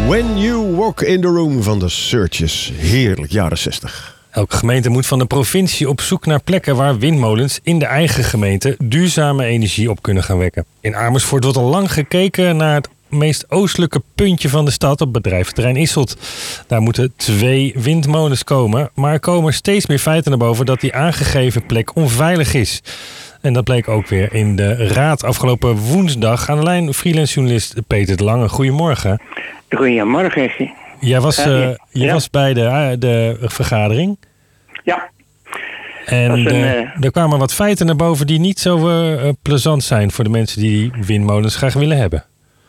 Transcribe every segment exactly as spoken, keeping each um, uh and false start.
When You Walk in the Room van de Searchers. Heerlijk, jaren zestig. Elke gemeente moet van de provincie op zoek naar plekken waar windmolens in de eigen gemeente duurzame energie op kunnen gaan wekken. In Amersfoort wordt al lang gekeken naar het meest oostelijke puntje van de stad op bedrijventerrein Isselt. Daar moeten twee windmolens komen, maar er komen steeds meer feiten naar boven dat die aangegeven plek onveilig is. En dat bleek ook weer in de raad afgelopen woensdag. Aan de lijn freelance journalist Peter de Lange. Goedemorgen. Goedemorgen. Jij was, uh, je ja. was bij de, uh, de vergadering. Ja. En een, de, uh... er kwamen wat feiten naar boven die niet zo uh, plezant zijn voor de mensen die windmolens graag willen hebben.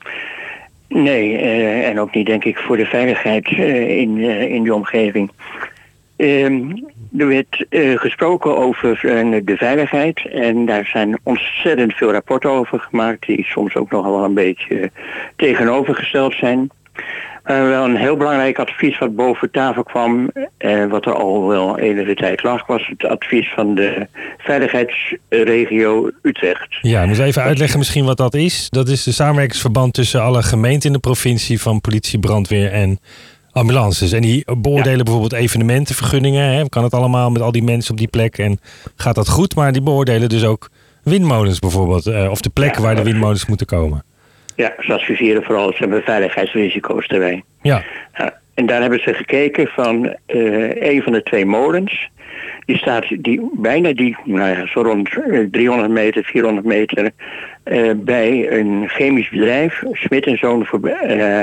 Nee, uh, en ook niet denk ik voor de veiligheid uh, in, uh, in die omgeving. Uh, er werd uh, gesproken over uh, de veiligheid en daar zijn ontzettend veel rapporten over gemaakt die soms ook nogal wel een beetje uh, tegenovergesteld zijn. Uh, wel een heel belangrijk advies wat boven tafel kwam, uh, wat er al wel enige tijd lag, was het advies van de veiligheidsregio Utrecht. Ja, moet even uitleggen misschien wat dat is. Dat is de samenwerkingsverband tussen alle gemeenten in de provincie van politie, brandweer en ambulances. En die beoordelen ja. bijvoorbeeld evenementenvergunningen. Hè. Kan het allemaal met al die mensen op die plek en gaat dat goed? Maar die beoordelen dus ook windmolens bijvoorbeeld, uh, of de plekken ja, waar de windmolens moeten komen. Ja, ze adviseren vooral, ze hebben veiligheidsrisico's erbij. Ja. ja. En daar hebben ze gekeken van uh, een van de twee molens. Die staat die, bijna die, nou ja, zo rond driehonderd meter, vierhonderd meter... Uh, bij een chemisch bedrijf, Smit en Zoon, uh,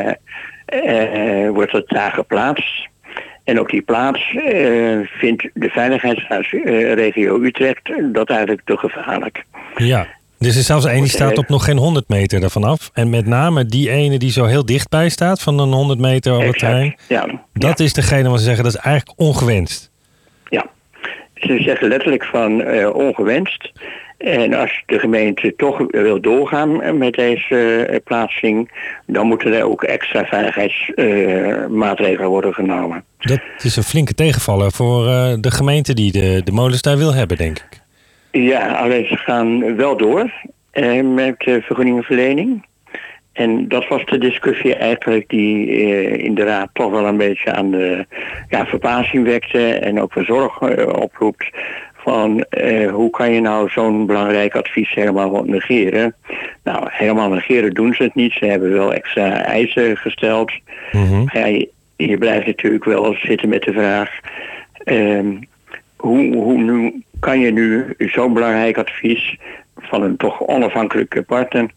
uh, wordt dat daar geplaatst. En op die plaats uh, vindt de veiligheidsregio Utrecht dat eigenlijk te gevaarlijk. Ja. Dus er is zelfs één die staat op nog geen honderd meter ervan af. En met name die ene die zo heel dichtbij staat van een honderd meter op het terrein. Ja, dat ja. is degene waar ze zeggen dat is eigenlijk ongewenst. Ja, ze zeggen letterlijk van uh, ongewenst. En als de gemeente toch wil doorgaan met deze uh, plaatsing, dan moeten er ook extra veiligheidsmaatregelen uh, worden genomen. Dat is een flinke tegenvaller voor uh, de gemeente die de, de molens daar wil hebben, denk ik. Ja, alleen ze gaan wel door eh, met de vergunningenverlening. En dat was de discussie eigenlijk die eh, in de raad toch wel een beetje aan de ja, verbazing wekte en ook wel zorg eh, oproept. Van eh, hoe kan je nou zo'n belangrijk advies helemaal negeren? Nou, helemaal negeren doen ze het niet. Ze hebben wel extra eisen gesteld. Mm-hmm. Ja, je, je blijft natuurlijk wel zitten met de vraag. Eh, hoe, hoe nu... Kan je nu zo'n belangrijk advies van een toch onafhankelijke partner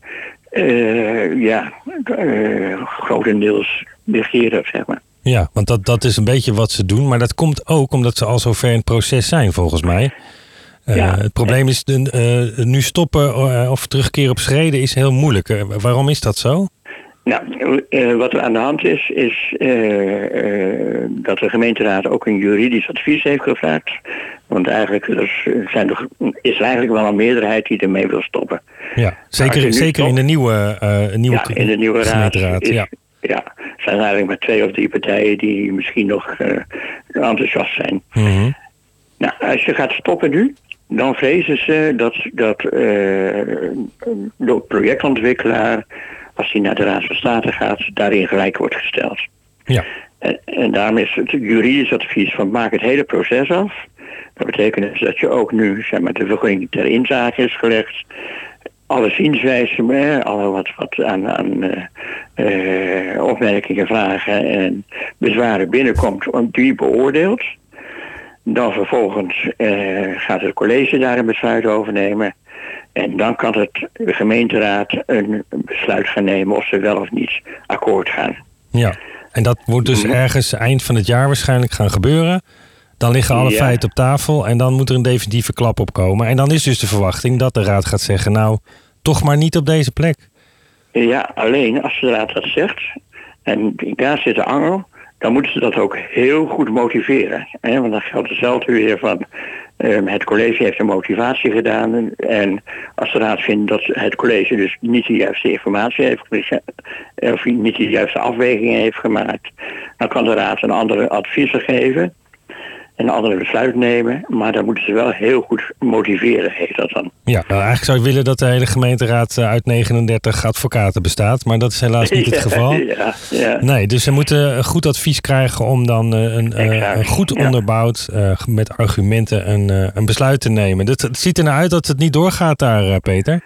uh, ja, uh, grotendeels negeren, zeg maar. Ja, want dat, dat is een beetje wat ze doen, maar dat komt ook omdat ze al zo ver in het proces zijn, volgens mij. Uh, ja. Het probleem is, uh, nu stoppen uh, of terugkeren op schreden is heel moeilijk. Uh, waarom is dat zo? Nou, uh, wat er aan de hand is, is uh, uh, dat de gemeenteraad ook een juridisch advies heeft gevraagd. Want eigenlijk is, zijn er, is er eigenlijk wel een meerderheid die ermee wil stoppen. Ja, zeker, zeker stopt, in de nieuwe, uh, nieuwe, ja, in de nieuwe gemeenteraad. Is, ja. ja, er zijn eigenlijk maar twee of drie partijen die misschien nog uh, enthousiast zijn. Mm-hmm. Nou, als je gaat stoppen nu, dan vrezen ze dat, dat uh, de projectontwikkelaar, als hij naar de Raad van State gaat, daarin gelijk wordt gesteld. Ja. En, en daarom is het juridisch advies van maak het hele proces af. Dat betekent dus dat je ook nu, zeg maar, de vergunning ter inzage is gelegd. Alle zienswijzen, eh, alle wat, wat aan, aan uh, uh, opmerkingen, vragen en bezwaren binnenkomt, die beoordeelt. Dan vervolgens uh, gaat het college daar een besluit over nemen. En dan kan het, de gemeenteraad een besluit gaan nemen of ze wel of niet akkoord gaan. Ja, en dat moet dus ergens eind van het jaar waarschijnlijk gaan gebeuren. Dan liggen alle ja. feiten op tafel en dan moet er een definitieve klap op komen. En dan is dus de verwachting dat de raad gaat zeggen, nou, toch maar niet op deze plek. Ja, alleen als de raad dat zegt, en daar zit de angel, dan moeten ze dat ook heel goed motiveren. Hè? Want dan geldt hetzelfde weer van, um, het college heeft een motivatie gedaan. En als de raad vindt dat het college dus niet de juiste informatie heeft, of niet de juiste afwegingen heeft gemaakt, dan kan de raad een andere adviezen geven. een andere besluit nemen. Maar dan moeten ze wel heel goed motiveren, heet dat dan. Ja, nou, eigenlijk zou ik willen dat de hele gemeenteraad uit negenendertig advocaten bestaat. Maar dat is helaas niet het geval. Ja, ja. Nee, dus ze moeten goed advies krijgen om dan uh, een, uh, een goed onderbouwd, uh, met argumenten, een, uh, een besluit te nemen. Het, het ziet er nou uit dat het niet doorgaat daar, uh, Peter.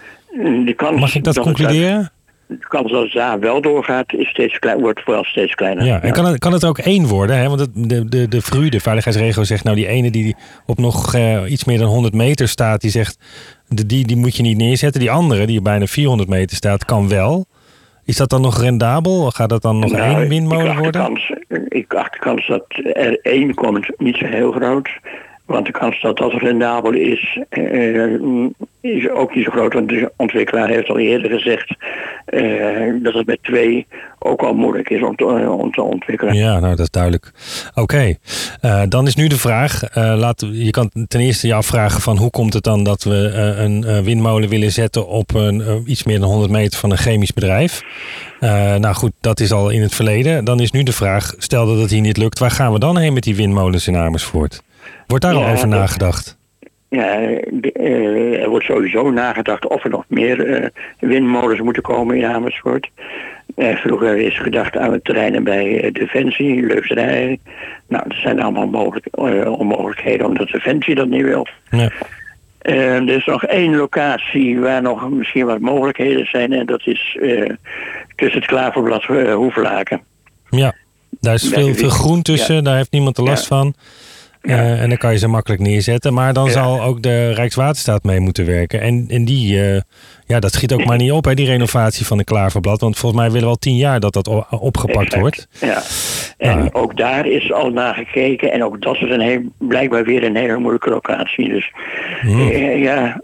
De kans Mag ik dat, dat concluderen? Het, de kans dat het daar wel doorgaat, is steeds klein, wordt wel steeds kleiner. Ja, en ja. Kan, het, kan het ook één worden? Hè? Want het, de, de, de V R U, de veiligheidsregio, zegt nou die ene die op nog uh, iets meer dan honderd meter staat, die zegt de, die, die moet je niet neerzetten. Die andere, die op bijna vierhonderd meter staat, kan wel. Is dat dan nog rendabel? Gaat dat dan nog nou, één windmolen worden? Kans, ik acht de kans dat er één komt niet zo heel groot. Want de kans dat dat rendabel is, uh, is ook niet zo groot. Want de ontwikkelaar heeft al eerder gezegd uh, dat het met twee ook al moeilijk is om te, uh, om te ontwikkelen. Ja, nou dat is duidelijk. Oké, okay. uh, dan is nu de vraag. Uh, laat, je kan ten eerste je afvragen van hoe komt het dan dat we uh, een uh, windmolen willen zetten op een, uh, iets meer dan honderd meter van een chemisch bedrijf. Uh, nou goed, dat is al in het verleden. Dan is nu de vraag, stel dat het hier niet lukt, waar gaan we dan heen met die windmolens in Amersfoort? Wordt daar ja, al over nagedacht? Ja, de, uh, er wordt sowieso nagedacht of er nog meer uh, windmolens moeten komen in Amersfoort. Uh, vroeger is gedacht aan het terreinen bij uh, Defensie, Leusderij. Nou, dat zijn allemaal mogelijk, uh, onmogelijkheden omdat Defensie dat niet wil. Ja. Uh, er is nog één locatie waar nog misschien wat mogelijkheden zijn. En dat is uh, tussen het Klaverblad uh, Hoevelaken. Ja, daar is veel, veel groen tussen. Ja. Daar heeft niemand de last ja. van. Ja. Uh, en dan kan je ze makkelijk neerzetten. Maar dan ja. zal ook de Rijkswaterstaat mee moeten werken. En, en die, uh, ja, dat schiet ook maar niet op, hè, die renovatie van de Klaverblad. Want volgens mij willen we al tien jaar dat dat opgepakt exact. wordt. Ja. En ja. ook daar is al naar gekeken. En ook dat is een heel, blijkbaar weer een hele moeilijke locatie. Dus hmm. uh, ja...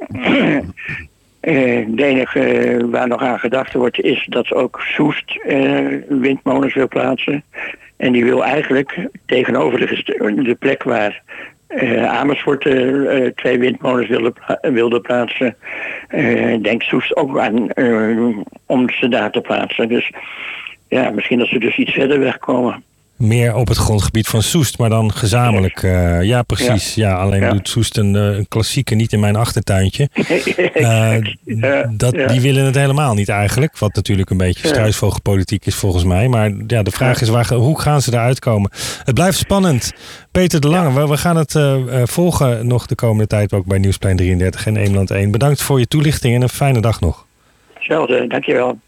Uh, de enige uh, waar nog aan gedacht wordt is dat ook Soest uh, windmolens wil plaatsen. En die wil eigenlijk tegenover de, de plek waar uh, Amersfoort uh, twee windmolens wilde, wilde plaatsen. Uh, denkt Soest ook aan uh, om ze daar te plaatsen. Dus ja, misschien dat ze dus iets verder wegkomen. Meer op het grondgebied van Soest, maar dan gezamenlijk. Uh, ja, precies. Ja, ja alleen ja. doet Soest een, een klassieke niet in mijn achtertuintje. Uh, ja, dat, ja. Die willen het helemaal niet eigenlijk. Wat natuurlijk een beetje struisvogelpolitiek is volgens mij. Maar ja, de vraag is, waar, hoe gaan ze eruit komen? Het blijft spannend. Peter de Lange, ja. we gaan het uh, volgen nog de komende tijd ook bij Nieuwsplein drieëndertig en Eemland één. Bedankt voor je toelichting en een fijne dag nog. Hetzelfde, dankjewel.